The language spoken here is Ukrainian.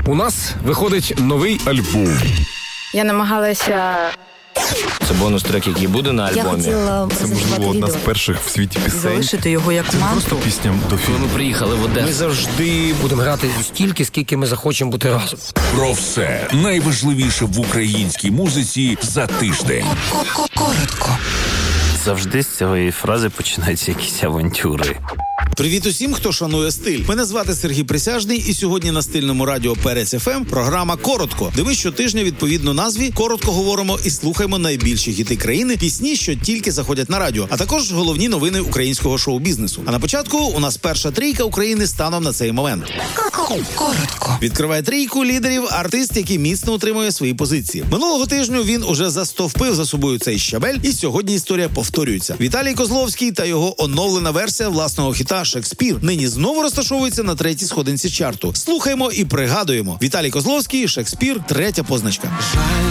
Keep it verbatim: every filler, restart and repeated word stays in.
У нас виходить новий альбом. Я намагалася... Це бонус-трек, який буде на альбомі. Я хотіла Це, можливо, одна з перших в світі пісень. залишити його як Це не мантру. просто пісня до Коли фільму. ми приїхали в Одесу. Ми завжди будемо грати стільки, скільки ми захочемо бути разом. Про все найважливіше в українській музиці за тиждень. Коротко. Завжди з цієї фрази починаються якісь авантюри. Привіт усім, хто шанує стиль. Мене звати Сергій Присяжний, і сьогодні на стильному радіо Перець еф ем програма «Коротко», де ми щотижня відповідно назві коротко говоримо і слухаємо найбільші хіти країни, пісні, що тільки заходять на радіо, а також головні новини українського шоу-бізнесу. А на початку у нас перша трійка України станом на цей момент. Коротко. Відкриває трійку лідерів артист, який міцно утримує свої позиції. Минулого тижню він уже застовпив за собою цей щабель, і сьогодні історія повторюється. Віталій Козловський та його оновлена версія власного хіта «Шекспір» нині знову розташовується на третій сходинці чарту. Слухаємо і пригадуємо. Віталій Козловський, «Шекспір», третя позначка.